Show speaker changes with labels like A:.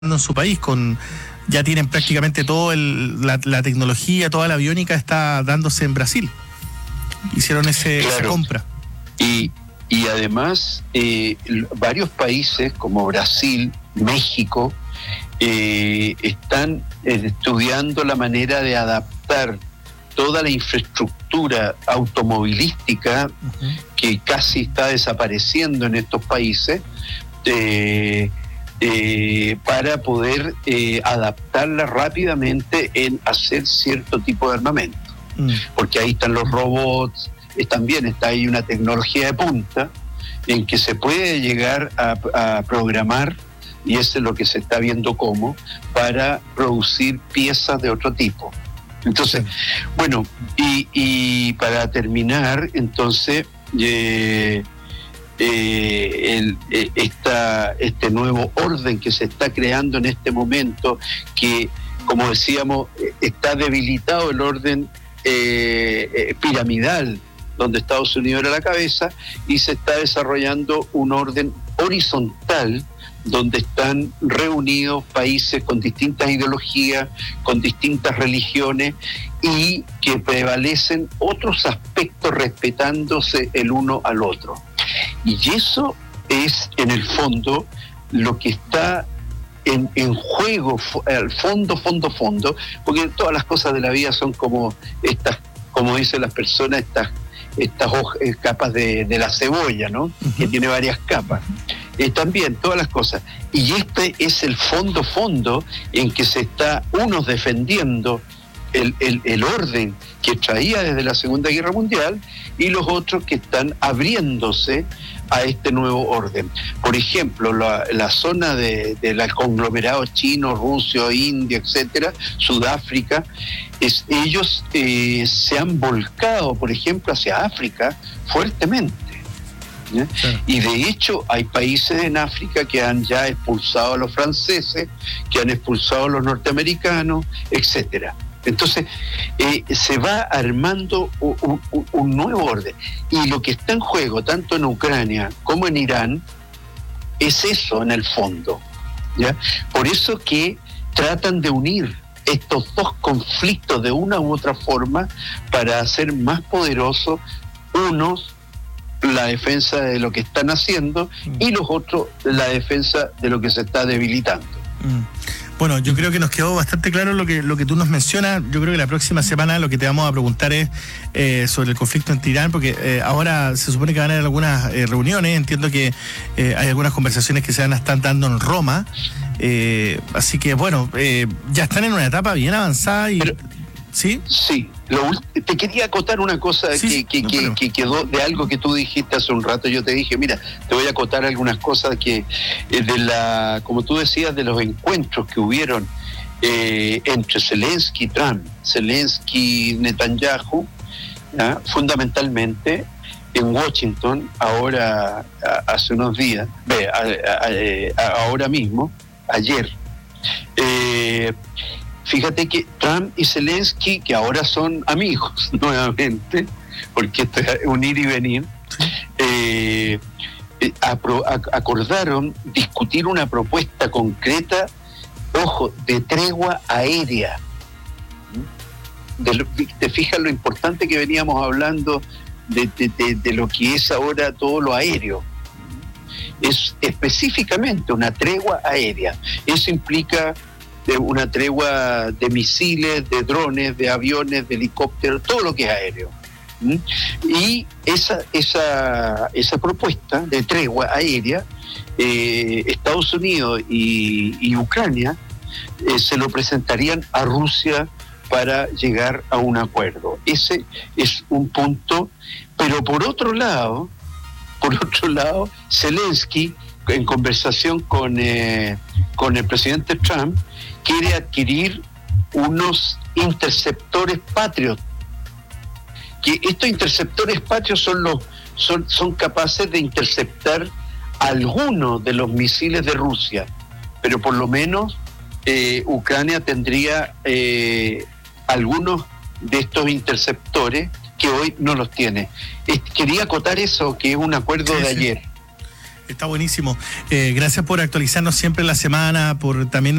A: en su país, ya tienen prácticamente toda la tecnología, toda la aviónica está dándose en Brasil. Hicieron esa compra.
B: Y además varios países como Brasil, México, están estudiando la manera de adaptar toda la infraestructura automovilística que casi está desapareciendo en estos países, para poder adaptarla rápidamente en hacer cierto tipo de armamento. Porque ahí están los robots, también está ahí una tecnología de punta en que se puede llegar a programar, y eso es lo que se está viendo cómo, para producir piezas de otro tipo. Entonces, bueno, y para terminar, entonces, este nuevo orden que se está creando en este momento, que, como decíamos, está debilitado el orden piramidal, donde Estados Unidos era la cabeza, y se está desarrollando un orden horizontal, donde están reunidos países con distintas ideologías, con distintas religiones, y que prevalecen otros aspectos respetándose el uno al otro. Y eso es, en el fondo, lo que está en juego, al fondo, porque todas las cosas de la vida son como estas, como dicen las personas, estas capas de la cebolla, ¿no? Que tiene varias capas. También todas las cosas. Y este es el fondo en que se está unos defendiendo el orden que traía desde la Segunda Guerra Mundial, y los otros que están abriéndose a este nuevo orden. Por ejemplo, la zona del conglomerado chino, ruso, India, etcétera, Sudáfrica, ellos se han volcado, por ejemplo, hacia África fuertemente. ¿Ya? Sí. Y de hecho hay países en África que han ya expulsado a los franceses, que han expulsado a los norteamericanos, etcétera. Entonces se va armando un nuevo orden, y lo que está en juego tanto en Ucrania como en Irán es eso en el fondo, ¿ya? Por eso que tratan de unir estos dos conflictos de una u otra forma para hacer más poderosos unos la defensa de lo que están haciendo y los otros la defensa de lo que se está debilitando.
A: Bueno, yo creo que nos quedó bastante claro lo que tú nos mencionas. Yo creo que la próxima semana lo que te vamos a preguntar es sobre el conflicto entre Irán, porque ahora se supone que van a haber algunas reuniones. Entiendo que hay algunas conversaciones que se están dando en Roma. Así que, bueno, ya están en una etapa bien avanzada. ¿Sí?
B: Sí. Te quería acotar una cosa que quedó de algo que tú dijiste hace un rato. Yo te dije, mira, te voy a acotar algunas cosas que como tú decías, de los encuentros que hubieron entre Zelensky y Trump, Zelensky y Netanyahu, fundamentalmente en Washington, ahora hace unos días, ahora mismo, ayer. Fíjate que Trump y Zelensky, que ahora son amigos nuevamente, porque esto es unir y venir, acordaron discutir una propuesta concreta, ojo, de tregua aérea. Te fijas lo importante que veníamos hablando de lo que es ahora todo lo aéreo. Es específicamente una tregua aérea. Eso implica una tregua de misiles, de drones, de aviones, de helicópteros, todo lo que es aéreo. Y esa propuesta de tregua aérea, Estados Unidos y Ucrania se lo presentarían a Rusia para llegar a un acuerdo. Ese es un punto, pero por otro lado, Zelensky, en conversación con el presidente Trump, quiere adquirir unos interceptores Patriot, que estos interceptores Patriot son capaces de interceptar algunos de los misiles de Rusia, pero por lo menos Ucrania tendría algunos de estos interceptores que hoy no los tiene. Quería acotar eso, que es un acuerdo de ayer.
A: Está buenísimo. Gracias por actualizarnos siempre en la semana, por también